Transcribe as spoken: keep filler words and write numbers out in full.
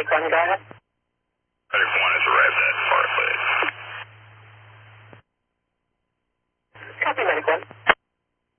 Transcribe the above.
Medic one, go ahead. Medic one has arrived at Barclays. Copy, Medic one.